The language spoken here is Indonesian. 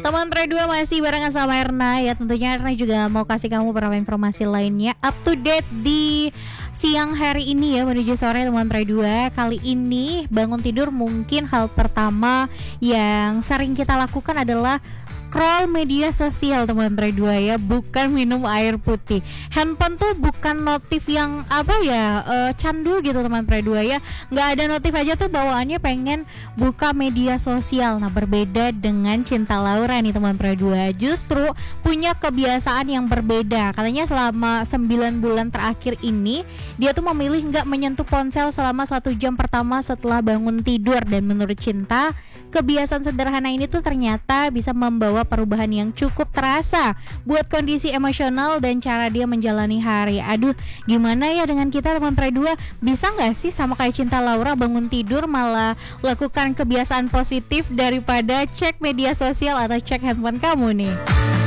Teman Pre 2 masih barengan sama Erna ya. Tentunya Erna juga mau kasih kamu beberapa informasi lainnya up to date di siang hari ini ya menuju sore teman Pre 2. Kali ini bangun tidur mungkin hal pertama yang sering kita lakukan adalah scroll media sosial teman Pre 2 ya, bukan minum air putih. Handphone tuh bukan notif yang candu gitu teman Pre 2 ya. Nggak ada notif aja tuh bawaannya pengen buka media sosial. Nah, berbeda dengan Cinta Laura nih teman Pre 2, justru punya kebiasaan yang berbeda. Katanya selama 9 bulan terakhir ini dia tuh memilih nggak menyentuh ponsel selama 1 jam pertama setelah bangun tidur. Dan menurut Cinta, kebiasaan sederhana ini tuh ternyata bisa membawa perubahan yang cukup terasa buat kondisi emosional dan cara dia menjalani hari. Aduh, gimana ya dengan kita teman Pre 2? Bisa nggak sih sama kayak Cinta Laura bangun tidur malah lakukan kebiasaan positif daripada cek media sosial atau cek handphone kamu nih?